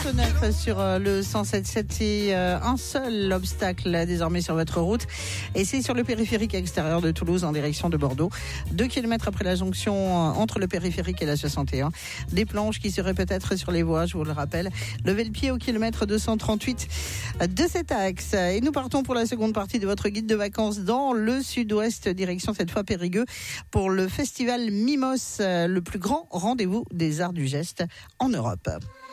39 sur le 107.7, c'est un seul obstacle désormais sur votre route et c'est sur le périphérique extérieur de Toulouse en direction de Bordeaux. 2 km après la jonction entre le périphérique et la 61. Des planches qui seraient peut-être sur les voies, je vous le rappelle. Levez le pied au kilomètre 238 de cet axe. Et nous partons pour la seconde partie de votre guide de vacances dans le sud-ouest, direction cette fois Périgueux, pour le festival Mimos, le plus grand rendez-vous des arts du geste en Europe.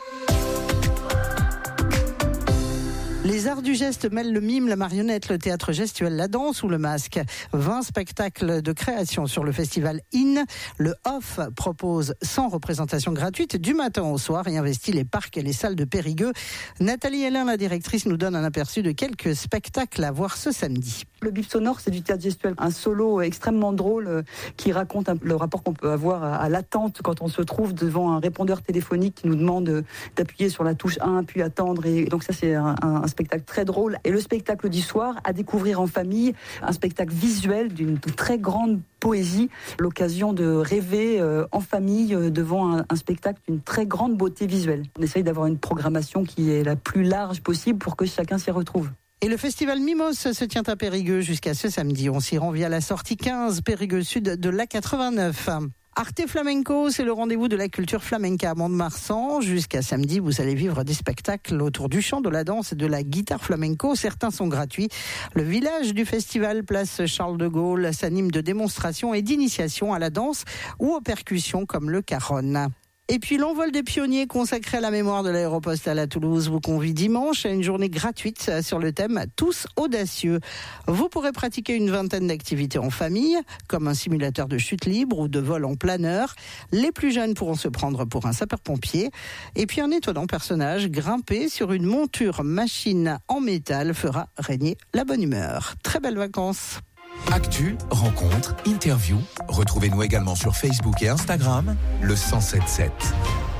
Les arts du geste mêlent le mime, la marionnette, le théâtre gestuel, la danse ou le masque. 20 spectacles de création sur le festival IN. Le OFF propose 100 représentations gratuites du matin au soir et investit les parcs et les salles de Périgueux. Nathalie Hélin, la directrice, nous donne un aperçu de quelques spectacles à voir ce samedi. Le bip sonore, c'est du théâtre gestuel. Un solo extrêmement drôle qui raconte le rapport qu'on peut avoir à l'attente quand on se trouve devant un répondeur téléphonique qui nous demande d'appuyer sur la touche 1 puis attendre. Et donc ça, c'est un spectacle très drôle. Et le spectacle du soir, à découvrir en famille, un spectacle visuel d'une très grande poésie, l'occasion de rêver en famille devant un spectacle d'une très grande beauté visuelle. On essaye d'avoir une programmation qui est la plus large possible pour que chacun s'y retrouve. Et le festival Mimos se tient à Périgueux jusqu'à ce samedi. On s'y rend via la sortie 15, Périgueux Sud de l'A89. Arte Flamenco, c'est le rendez-vous de la culture flamenca à Mont-de-Marsan. Jusqu'à samedi, vous allez vivre des spectacles autour du chant, de la danse et de la guitare flamenco. Certains sont gratuits. Le village du festival, place Charles de Gaulle, s'anime de démonstrations et d'initiations à la danse ou aux percussions comme le caron. Et puis l'envol des pionniers consacré à la mémoire de l'aéropostale à Toulouse vous convie dimanche à une journée gratuite sur le thème « Tous audacieux ». Vous pourrez pratiquer une vingtaine d'activités en famille, comme un simulateur de chute libre ou de vol en planeur. Les plus jeunes pourront se prendre pour un sapeur-pompier. Et puis un étonnant personnage grimpé sur une monture machine en métal fera régner la bonne humeur. Très belles vacances. Actu, rencontres, interviews. Retrouvez-nous également sur Facebook et Instagram, le 107.7.